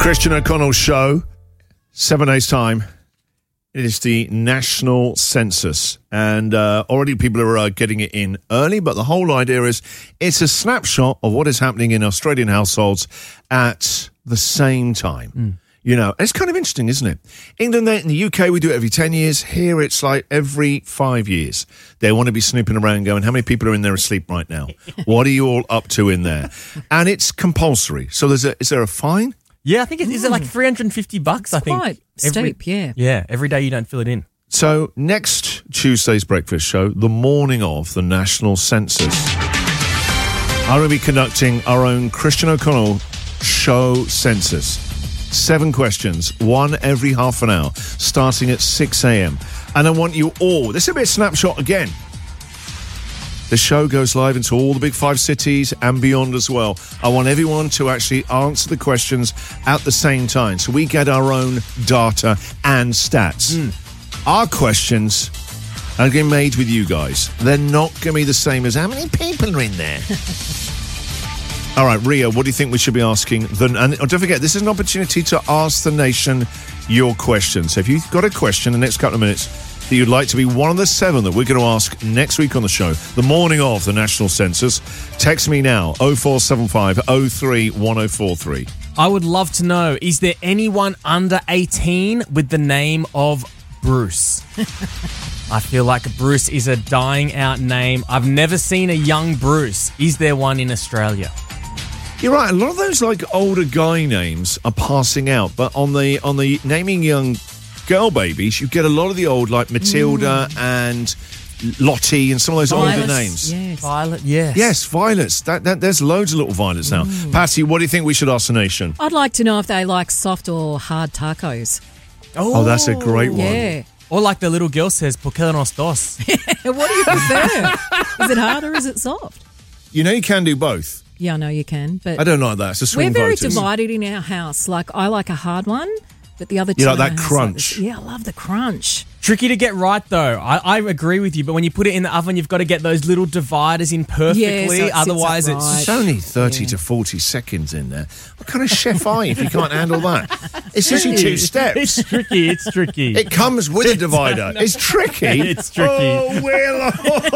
Christian O'Connell Show, 7 days' time. It is the national census, and already people are getting it in early, but the whole idea is it's a snapshot of what is happening in Australian households at the same time. You know, it's kind of interesting, isn't it? England, in the UK, we do it every 10 years. Here, it's like every 5 years. They want to be snooping around going, how many people are in there asleep right now? What are you all up to in there? And it's compulsory. So is there a fine? Yeah, I think is it like $350? I think Quite steep, yeah. Yeah, every day you don't fill it in. So next Tuesday's breakfast show, the morning of the national census, I'm going to be conducting our own Christian O'Connell show census. 7 questions, one every half an hour, starting at 6 a.m. And I want you all, this is a bit of snapshot again. The show goes live into all the big 5 cities and beyond as well. I want everyone to actually answer the questions at the same time, so we get our own data and stats. Our questions are getting made with you guys. They're not going to be the same as how many people are in there. All right, Ria, what do you think we should be asking? And don't forget, this is an opportunity to ask the nation your questions. So if you've got a question in the next couple of minutes that you'd like to be one of the 7 that we're going to ask next week on the show, the morning of the national census, text me now, 0475 03 1043. I would love to know, is there anyone under 18 with the name of Bruce? I feel like Bruce is a dying out name. I've never seen a young Bruce. Is there one in Australia? You're right. A lot of those like older guy names are passing out, but on the naming young girl babies, you get a lot of the old like Matilda and Lottie and some of those older names. Yes. Violet, yes. Yes, Violets. There's loads of little Violets now. Patty, what do you think we should ask the nation? I'd like to know if they like soft or hard tacos. Oh, that's a great one. Yeah. Or like the little girl says, ¿por qué nos dos? What do you prefer? Is it hard or is it soft? You know you can do both. Yeah, I know you can, but I don't like that. It's a swing we're very voters. divided in our house. Like, I like a hard one, but the other two... You like in that our house crunch? yeah, I love the crunch. Tricky to get right, though. I agree with you, but when you put it in the oven, you've got to get those little dividers in perfectly. Yeah, so it sits Otherwise, upright. It's only 30 to 40 seconds in there. What kind of chef are you if you can't handle that? It's just you 2 steps. It's tricky. It's tricky. It comes with a divider. It's tricky. It's tricky. Oh, Will.